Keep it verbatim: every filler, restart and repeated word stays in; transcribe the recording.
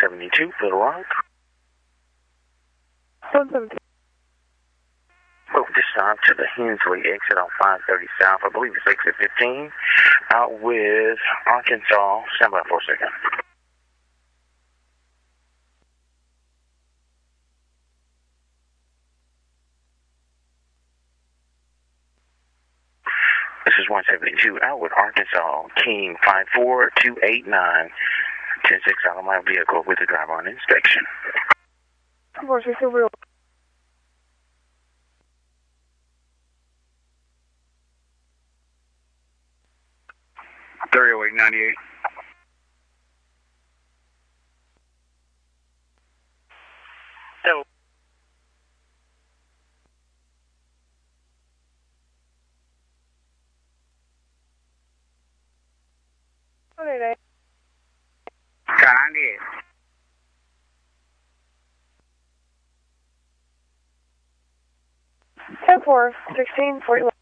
seventy-two, Little Rock. one seventeen. Move this time to the Hensley exit on five thirty South. I believe it's exit fifteen. Out with Arkansas. Stand by for a second. This is one seventy-two out with Arkansas. King five four two eight nine. ten six out of my vehicle with the driver on inspection. four six real. three oh eight ninety-eight. So. one eight eight. Car ninety-eight. ten four, sixteen, forty-one.